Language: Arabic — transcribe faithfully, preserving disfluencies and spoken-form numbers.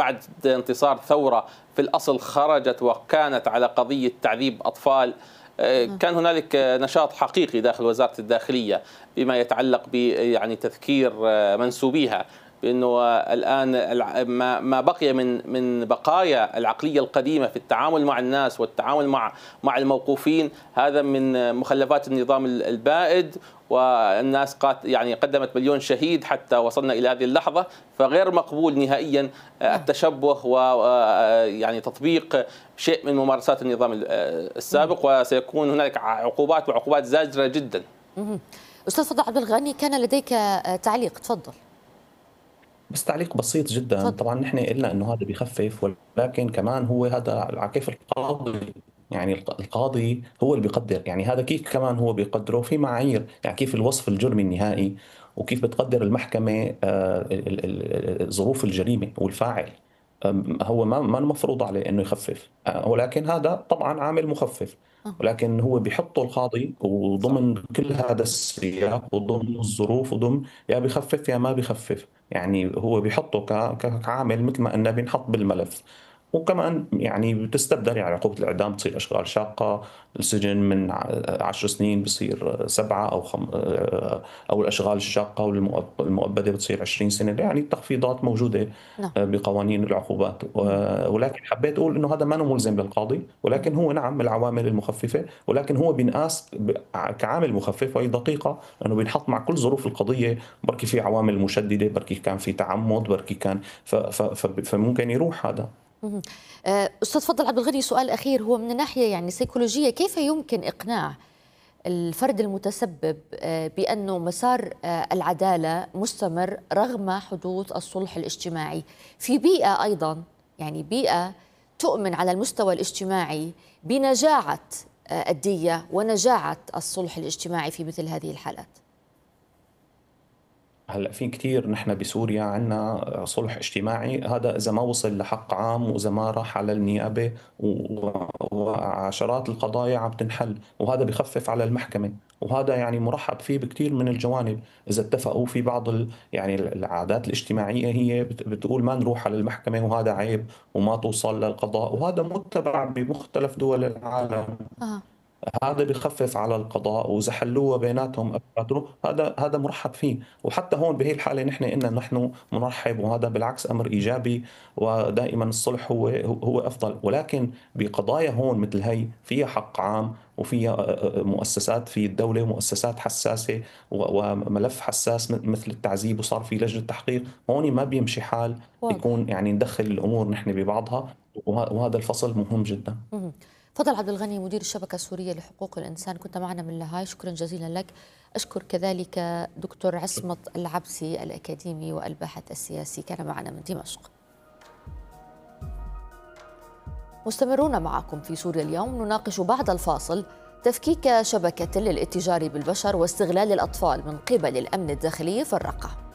بعد انتصار ثورة في الأصل خرجت وكانت على قضية تعذيب أطفال، كان هنالك نشاط حقيقي داخل وزارة الداخلية بما يتعلق ب يعني تذكير منسوبيها بأنه الآن ما بقي من من بقايا العقلية القديمة في التعامل مع الناس والتعامل مع مع الموقوفين، هذا من مخلفات النظام البائد، والناس يعني قدمت مليون شهيد حتى وصلنا إلى هذه اللحظة، فغير مقبول نهائيا التشبه ويعني تطبيق شيء من ممارسات النظام السابق، وسيكون هنالك عقوبات وعقوبات زاجرة جدا. أستاذ فضل عبد الغني، كان لديك تعليق، تفضل. بس تعليق بسيط جدا. فضل. طبعا نحن قلنا انه هذا بيخفف، ولكن كمان هو هذا على كيف القاضي، يعني القاضي هو اللي بيقدر، يعني هذا كيف كمان هو بيقدره في معايير، يعني كيف الوصف الجرمي النهائي وكيف بتقدر المحكمة ظروف الجريمة والفاعل. هو ما ما المفروض عليه انه يخفف، ولكن هذا طبعا عامل مخفف، ولكن هو بيحطه القاضي وضمن كل هذا السياق وضمن الظروف وضمن يا بيخفف يا ما بيخفف، يعني هو بيحطه كعامل مثل ما قلنا بينحط بالملف. وكمان يعني بتستبدل، يعني عقوبة الإعدام بتصير أشغال شاقة، السجن من عشر سنين بصير سبعة أو خم... أو الأشغال الشاقة والمؤبدة بتصير عشرين سنة، يعني التخفيضات موجودة بقوانين العقوبات. ولكن حبيت أقول إنه هذا ما ملزم للقاضي، ولكن هو نعم من العوامل المخففة، ولكن هو بينقاس كعامل مخفف، وهي دقيقة لأنه بينحط مع كل ظروف القضية، بركي في عوامل مشددة، بركي كان في تعمد، بركي كان ف... ف... ف... فممكن يروح هذا. أستاذ فضل عبد الغني، سؤال أخير، هو من الناحية يعني سيكولوجية، كيف يمكن إقناع الفرد المتسبب بأنه مسار العدالة مستمر رغم حدوث الصلح الاجتماعي في بيئة أيضا، يعني بيئة تؤمن على المستوى الاجتماعي بنجاعة الدية ونجاعة الصلح الاجتماعي في مثل هذه الحالات؟ هلا في كثير، نحن بسوريا عندنا صلح اجتماعي، هذا اذا ما وصل لحق عام واذا ما راح على النيابه، وعشرات القضايا عم تنحل، وهذا بخفف على المحكمه، وهذا يعني مرحب فيه بكثير من الجوانب. اذا اتفقوا في بعض ال يعني العادات الاجتماعيه هي بتقول ما نروح على المحكمه وهذا عيب وما توصل للقضاء، وهذا متبع بمختلف دول العالم. آه. هذا بخفف على القضاء، واذا حلوها بيناتهم هذا هذا مرحب فيه. وحتى هون بهي الحاله نحن قلنا نحن منرحب، وهذا بالعكس امر ايجابي، ودائما الصلح هو هو افضل. ولكن بقضايا هون مثل هي فيها حق عام وفيها مؤسسات في الدوله ومؤسسات حساسه وملف حساس مثل التعذيب، وصار في لجنه تحقيق، هون ما بيمشي حال يكون يعني ندخل الامور نحن ببعضها، وهذا الفصل مهم جدا. فضل عبد الغني، مدير الشبكة السورية لحقوق الإنسان، كنت معنا من لاهاي، شكرا جزيلا لك. أشكر كذلك دكتور عصمت العبسي الأكاديمي والباحث السياسي، كان معنا من دمشق. مستمرون معكم في سوريا اليوم، نناقش بعد الفاصل تفكيك شبكة للاتجار بالبشر واستغلال الأطفال من قبل الأمن الداخلي في الرقة.